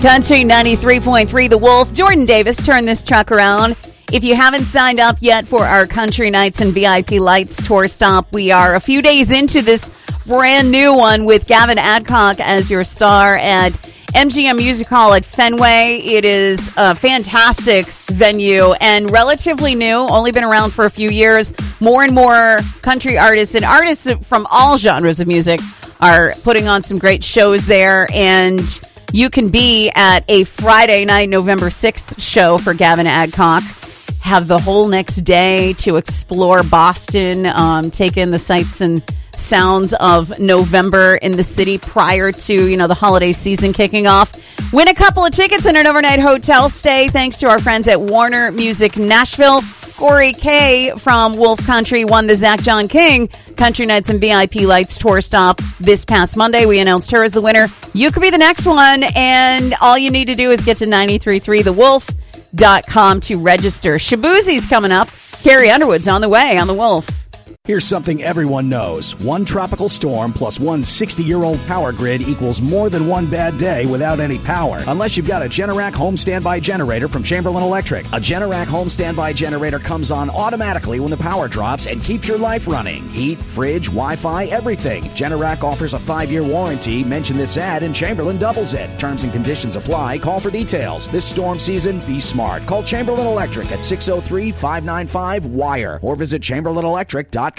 Country 93.3 The Wolf. Jordan Davis, turn this truck around. If you haven't signed up yet for our Country Nights and VIP Lights tour stop, we are a few days into this brand new one with Gavin Adcock as your star at MGM Music Hall at Fenway. It is a fantastic venue and relatively new, only been around for a few years. More and more country artists and artists from all genres of music are putting on some great shows there, and you can be at a Friday night, November 6th show for Gavin Adcock. Have the whole next day to explore Boston, take in the sights and sounds of November in the city prior to, the holiday season kicking off. Win a couple of tickets and an overnight hotel stay thanks to our friends at Warner Music Nashville. Corey K from Wolf Country won the Zach John King Country Nights and VIP Lights tour stop this past Monday. We announced her as the winner. You could be the next one, and all you need to do is get to 933thewolf.com to register. Shabuzi's coming up. Carrie Underwood's on the way on the Wolf. Here's something everyone knows. One tropical storm plus one 60-year-old power grid equals more than one bad day without any power. Unless you've got a Generac home standby generator from Chamberlain Electric. A Generac home standby generator comes on automatically when the power drops and keeps your life running. Heat, fridge, Wi-Fi, everything. Generac offers a 5-year warranty. Mention this ad and Chamberlain doubles it. Terms and conditions apply. Call for details. This storm season, be smart. Call Chamberlain Electric at 603-595-WIRE or visit ChamberlainElectric.com.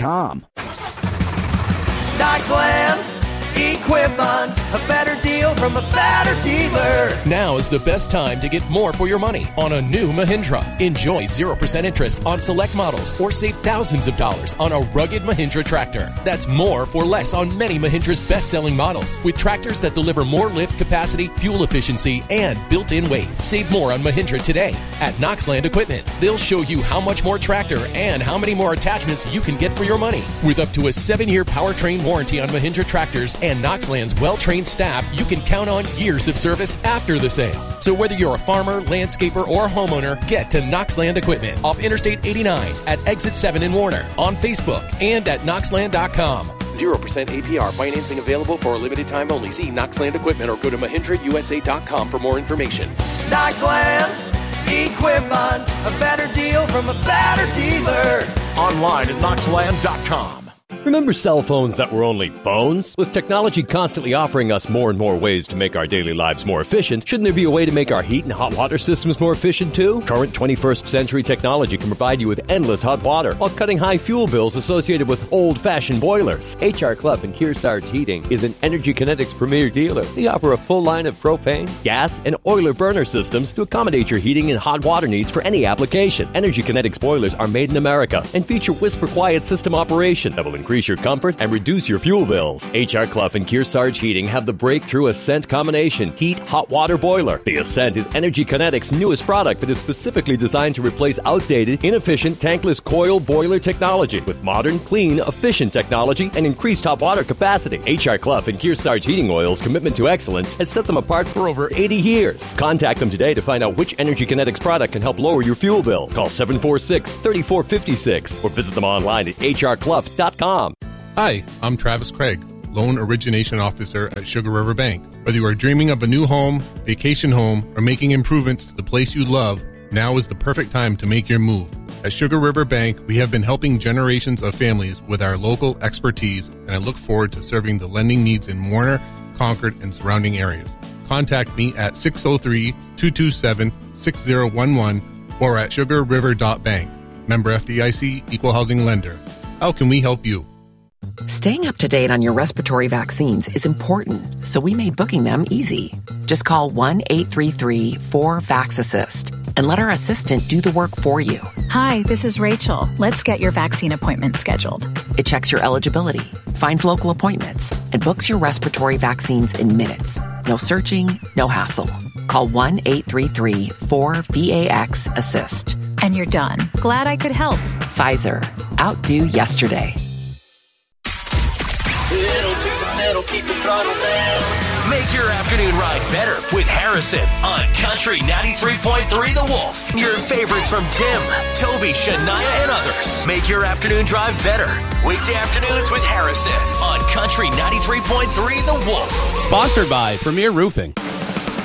Knoxland Equipment, a better deal from a better dealer. Now is the best time to get more for your money on a new Mahindra. Enjoy 0% interest on select models or save thousands of dollars on a rugged Mahindra tractor. That's more for less on many Mahindra's best-selling models with tractors that deliver more lift capacity, fuel efficiency, and built-in weight. Save more on Mahindra today at Knoxland Equipment. They'll show you how much more tractor and how many more attachments you can get for your money. With up to a 7-year powertrain warranty on Mahindra tractors and Knoxland's well-trained staff, you can count on years of service after the sale. So whether you're a farmer, landscaper, or homeowner, get to Knoxland Equipment off Interstate 89 at Exit 7 in Warner, on Facebook, and at Knoxland.com. 0% APR financing available for a limited time only. See Knoxland Equipment or go to MahindraUSA.com for more information. Knoxland Equipment, a better deal from a better dealer. Online at Knoxland.com. Remember cell phones that were only phones? With technology constantly offering us more and more ways to make our daily lives more efficient, shouldn't there be a way to make our heat and hot water systems more efficient too? Current 21st century technology can provide you with endless hot water while cutting high fuel bills associated with old-fashioned boilers. H.R. Clough and Kearsarge Heating is an Energy Kinetics premier dealer. They offer a full line of propane, gas, and oiler burner systems to accommodate your heating and hot water needs for any application. Energy Kinetics boilers are made in America and feature whisper quiet system operation that will increase your comfort and reduce your fuel bills. H.R. Clough and Kearsarge Heating have the breakthrough Ascent combination heat hot water boiler. The Ascent is Energy Kinetics' newest product that is specifically designed to replace outdated, inefficient tankless coil boiler technology with modern, clean, efficient technology and increased hot water capacity. H.R. Clough and Kearsarge Heating Oil's commitment to excellence has set them apart for over 80 years. Contact them today to find out which Energy Kinetics product can help lower your fuel bill. Call 746-3456 or visit them online at hrclough.com. Hi, I'm Travis Craig, Loan Origination Officer at Sugar River Bank. Whether you are dreaming of a new home, vacation home, or making improvements to the place you love, now is the perfect time to make your move. At Sugar River Bank, we have been helping generations of families with our local expertise, and I look forward to serving the lending needs in Warner, Concord, and surrounding areas. Contact me at 603-227-6011 or at sugarriver.bank. Member FDIC, Equal Housing Lender. How can we help you? Staying up to date on your respiratory vaccines is important, so we made booking them easy. Just call 1-833-4-VAX-ASSIST and let our assistant do the work for you. Hi, this is Rachel. Let's get your vaccine appointment scheduled. It checks your eligibility, finds local appointments, and books your respiratory vaccines in minutes. No searching, no hassle. Call 1-833-4-VAX-ASSIST. And you're done. Glad I could help. Pfizer. Outdo yesterday. Pedal to the metal, keep the throttle down. Make your afternoon ride better with Harrison on Country 93.3 The Wolf. Your favorites from Tim, Toby, Shania, and others. Make your afternoon drive better. Weekday afternoons with Harrison on Country 93.3 The Wolf. Sponsored by Premier Roofing.